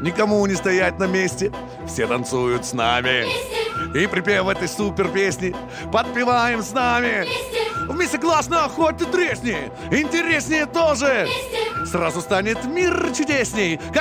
никому не стоять на месте. Все танцуют с нами. И припев этой супер песни подпеваем с нами. Вместе классно, хоть и тресни, интереснее тоже. Сразу станет мир чудесней,